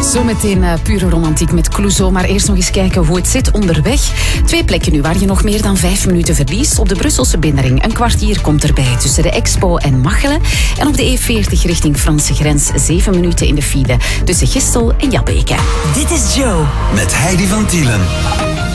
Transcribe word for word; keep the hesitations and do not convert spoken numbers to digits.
Zometeen uh, pure romantiek met Clouseau, maar eerst nog eens kijken hoe het zit onderweg. Twee plekken nu waar je nog meer dan vijf minuten verliest. Op de Brusselse binnenring een kwartier komt erbij tussen de Expo en Machelen. En op de E veertig richting Franse grens zeven minuten in de file tussen Gistel en Jabbeke. Dit is Joe. Met Heidi van Tielen.